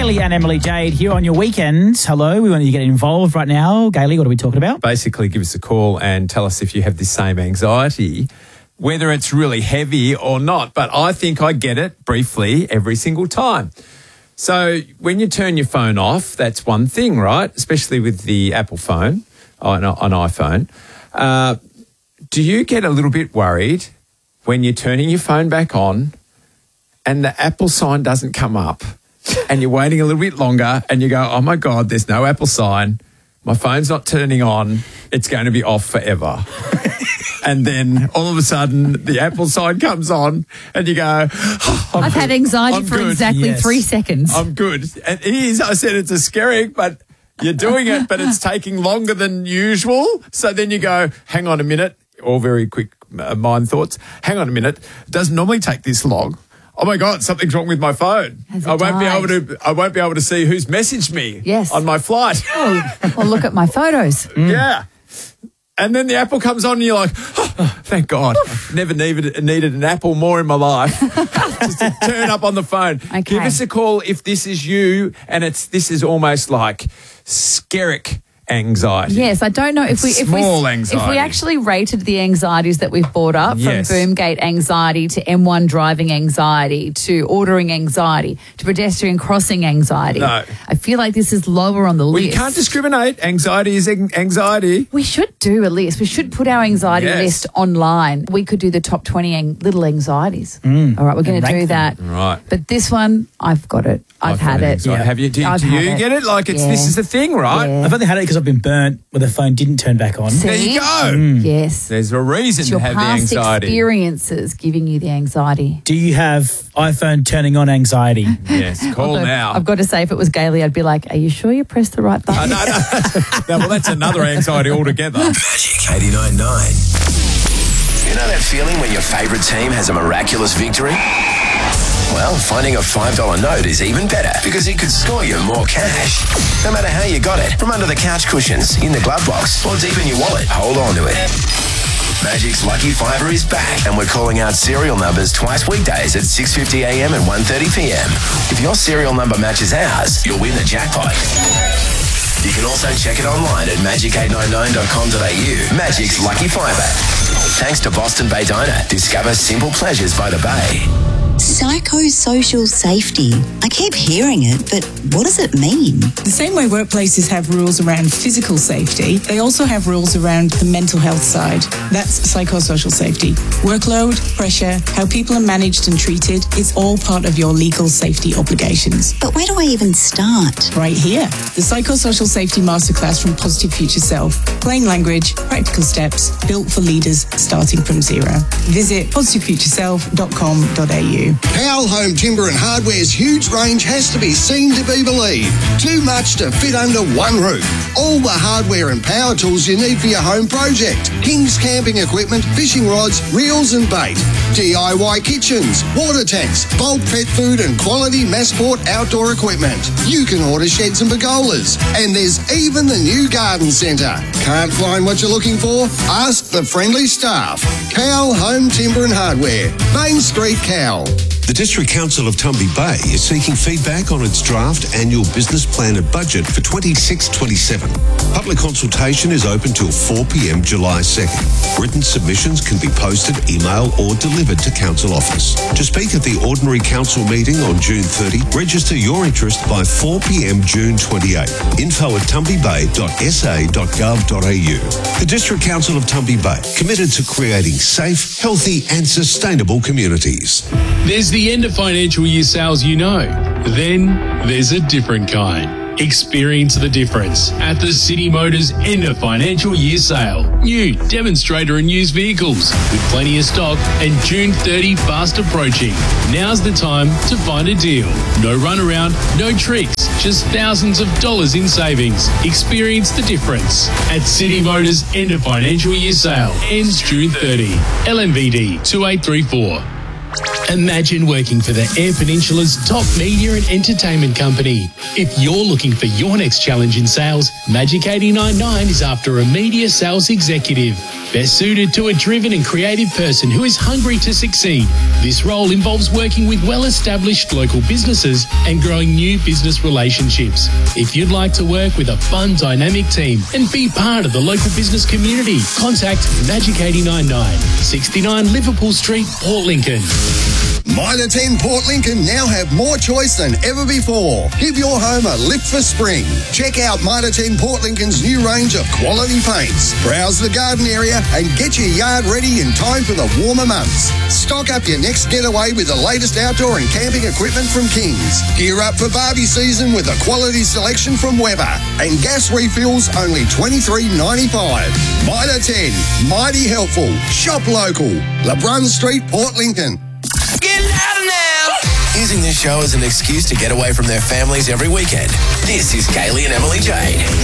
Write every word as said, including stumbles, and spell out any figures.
Gailey and Emily Jade here on your weekends. Hello, we want you to get involved right now. Gailey, what are we talking about? Basically, give us a call and tell us if you have the same anxiety, whether it's really heavy or not. But I think I get it briefly every single time. So when you turn your phone off, that's one thing, right? Especially with the Apple phone, on an iPhone. Uh, do you get a little bit worried when you're turning your phone back on and the Apple sign doesn't come up and you're waiting a little bit longer and you go, oh, my God, there's no Apple sign. My phone's not turning on. It's going to be off forever. And then all of a sudden the Apple sign comes on and you go, oh, I've good. had anxiety I'm for good. exactly Yes. three seconds. I'm good. And it is. I said it's a scary, but you're doing it, but it's taking longer than usual. So then you go, hang on a minute, all very quick uh, mind thoughts. Hang on a minute. It doesn't normally take this long. Oh my God, something's wrong with my phone. Has it I won't died? be able to. I won't be able to see who's messaged me. Yes. On my flight. Oh, well, look at my photos. Yeah. And then the Apple comes on and you're like, oh, thank God. I've never needed, needed an Apple more in my life. Just to turn up on the phone. Okay. Give us a call if this is you and it's this is almost like scaric anxiety. Yes, I don't know if we if Small we anxiety. if we actually rated the anxieties that we've brought up, Yes. from Boomgate anxiety to M one driving anxiety to ordering anxiety to pedestrian crossing anxiety. No. I feel like this is lower on the Well, list. you can't discriminate. Anxiety is an- anxiety. We should do a list. We should put our anxiety Yes. list online. We could do the top twenty ang- little anxieties. All right, we're going to rank do them. that. Right. But this one, I've got it. I've, had got it. anxiety. Have you? Do, I've do had you it. get it? Like it's Yeah. this is the thing, right? Yeah. I've only had it because I've been burnt where the phone didn't turn back on. See? There you go. Yes. There's a reason It's to your have the past anxiety. experiences giving you the anxiety. Do you have iPhone turning on anxiety? Yes. Call Although, now. I've got to say, if it was Gailey, I'd be like, are you sure you pressed the right Oh, button? no, no. No, well, that's another anxiety altogether. Magic eighty-nine point nine. You know that feeling when your favourite team has a miraculous victory? Well, finding a five dollar note is even better because it could score you more cash. No matter how you got it, from under the couch cushions, in the glove box, or deep in your wallet, hold on to it. Magic's Lucky Fiver is back, and we're calling out serial numbers twice weekdays at six fifty a m and one thirty p m. If your serial number matches ours, you'll win the jackpot. You can also check it online at magic eight nine nine dot com dot a u. Magic's Lucky Fiver. Thanks to Boston Bay Diner. Discover simple pleasures by the bay. Psychosocial safety. I keep hearing it, but what does it mean? The same way workplaces have rules around physical safety, they also have rules around the mental health side. That's psychosocial safety. Workload, pressure, how people are managed and treated, it's all part of your legal safety obligations. But where do I even start? Right here, the Psychosocial Safety Masterclass from Positive Future Self. Plain language, practical steps, built for leaders starting from zero. Visit positive future self dot com dot a u. Powell Home Timber and Hardware's huge range has to be seen to be believed. Too much to fit under one roof. All the hardware and power tools you need for your home project. King's camping equipment, fishing rods, reels and bait. D I Y kitchens, water tanks, bulk pet food and quality Massport outdoor equipment. You can order sheds and pergolas. And there's even the new garden centre. Can't find what you're looking for? Ask the friendly staff. Cowell Home Timber and Hardware, Main Street, Cowell. The District Council of Tumby Bay is seeking feedback on its draft annual business plan and budget for twenty-six twenty-seven. Public consultation is open till four p m July second. Written submissions can be posted, email or delivered to Council office. To speak at the ordinary Council meeting on June thirtieth, register your interest by four p m June twenty-eighth. Info at tumby bay dot s a dot gov dot a u. The District Council of Tumby Bay, committed to creating safe, healthy and sustainable communities. There's the end of financial year sales you know. Then there's a different kind. Experience the difference at the City Motors end of financial year sale. New demonstrator and used vehicles with plenty of stock and June thirtieth fast approaching. Now's the time to find a deal. No runaround, no tricks, just thousands of dollars in savings. Experience the difference at City Motors end of financial year sale. Ends June thirtieth. L M V D two eight three four. Imagine working for the Air Peninsula's top media and entertainment company. If you're looking for your next challenge in sales, Magic eight nine nine is after a media sales executive, best suited to a driven and creative person who is hungry to succeed. This role involves working with well-established local businesses and growing new business relationships. If you'd like to work with a fun, dynamic team and be part of the local business community, contact Magic eight nine nine, sixty-nine Liverpool Street, Port Lincoln. Mitre ten Port Lincoln now have more choice than ever before. Give your home a lift for spring. Check out Mitre ten Port Lincoln's new range of quality paints. Browse the garden area and get your yard ready in time for the warmer months. Stock up your next getaway with the latest outdoor and camping equipment from Kings. Gear up for Barbie season with a quality selection from Weber. And gas refills only twenty-three ninety-five. Mitre ten, mighty helpful. Shop local. LeBrun Street, Port Lincoln. Get louder now! Using this show as an excuse to get away from their families every weekend. This is Kaylee and Emily Jade.